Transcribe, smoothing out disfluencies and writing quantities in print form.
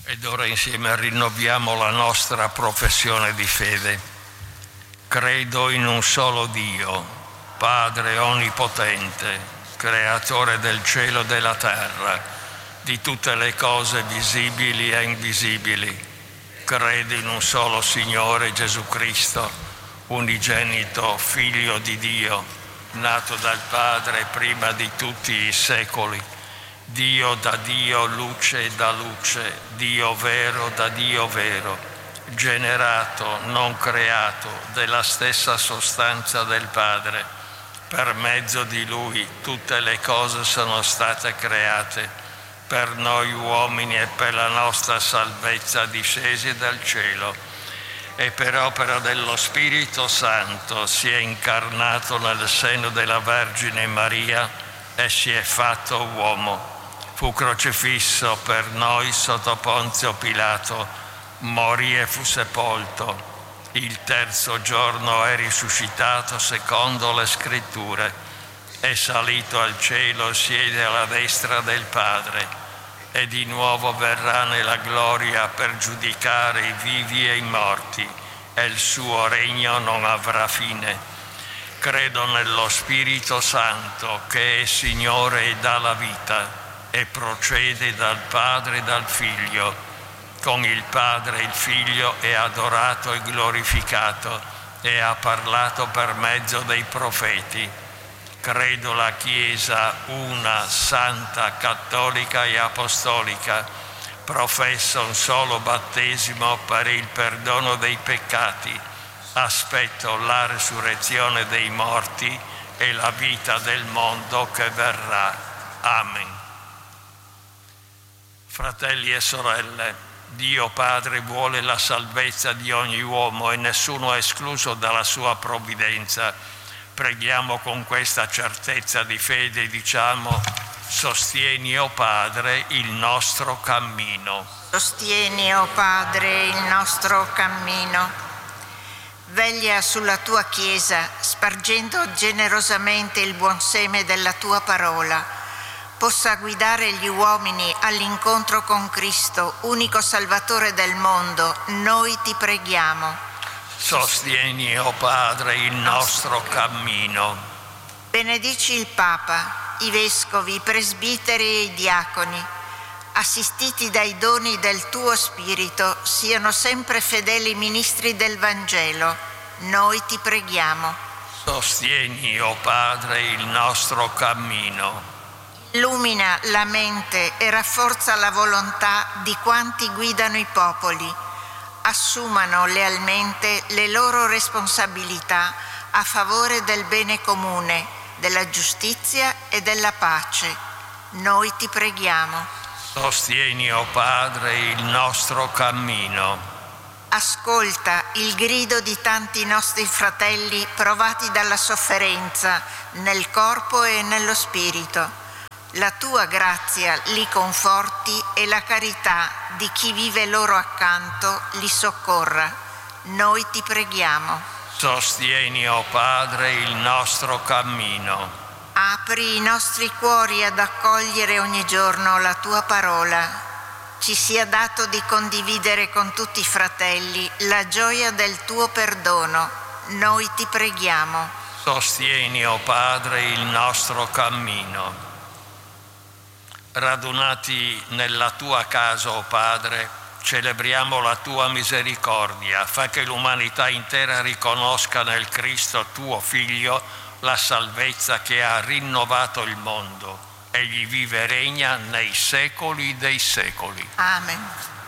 Ed ora insieme rinnoviamo la nostra professione di fede. Credo in un solo Dio, Padre onnipotente, creatore del cielo e della terra, di tutte le cose visibili e invisibili. Credo in un solo Signore Gesù Cristo, unigenito Figlio di Dio, nato dal Padre prima di tutti i secoli, Dio da Dio, luce da luce, Dio vero da Dio vero, generato, non creato, della stessa sostanza del Padre. Per mezzo di Lui tutte le cose sono state create, per noi uomini e per la nostra salvezza discesi dal cielo, e per opera dello Spirito Santo si è incarnato nel seno della Vergine Maria e si è fatto uomo. Fu crocifisso per noi sotto Ponzio Pilato, morì e fu sepolto. Il terzo giorno è risuscitato secondo le Scritture, è salito al cielo e siede alla destra del Padre, e di nuovo verrà nella gloria per giudicare i vivi e i morti, e il suo regno non avrà fine. Credo nello Spirito Santo, che è Signore e dà la vita, e procede dal Padre e dal Figlio. Con il Padre e il Figlio è adorato e glorificato, e ha parlato per mezzo dei profeti. Credo la Chiesa una, santa, cattolica e apostolica. Professo un solo battesimo per il perdono dei peccati. Aspetto la resurrezione dei morti e la vita del mondo che verrà. Amen. Fratelli e sorelle, Dio Padre vuole la salvezza di ogni uomo e nessuno è escluso dalla sua provvidenza. Preghiamo con questa certezza di fede e diciamo: sostieni, o Padre, il nostro cammino. Sostieni, o Padre, il nostro cammino. Veglia sulla tua Chiesa, spargendo generosamente il buon seme della tua parola, possa guidare gli uomini all'incontro con Cristo, unico Salvatore del mondo. Noi ti preghiamo. Sostieni, o Padre, il nostro cammino. Benedici il Papa, i Vescovi, i Presbiteri e i Diaconi, assistiti dai doni del tuo Spirito, siano sempre fedeli ministri del Vangelo. Noi ti preghiamo. Sostieni, o Padre, il nostro cammino. Illumina la mente e rafforza la volontà di quanti guidano i popoli. Assumano lealmente le loro responsabilità a favore del bene comune, della giustizia e della pace. Noi ti preghiamo. Sostieni, o Padre, il nostro cammino. Ascolta il grido di tanti nostri fratelli provati dalla sofferenza nel corpo e nello spirito. La tua grazia li conforti e la carità di chi vive loro accanto li soccorra. Noi ti preghiamo. Sostieni, o Padre, il nostro cammino. Apri i nostri cuori ad accogliere ogni giorno la tua parola. Ci sia dato di condividere con tutti i fratelli la gioia del tuo perdono. Noi ti preghiamo. Sostieni, o Padre, il nostro cammino. Radunati nella tua casa, o Padre, celebriamo la tua misericordia. Fa che l'umanità intera riconosca nel Cristo tuo Figlio la salvezza che ha rinnovato il mondo. Egli vive e regna nei secoli dei secoli. Amen.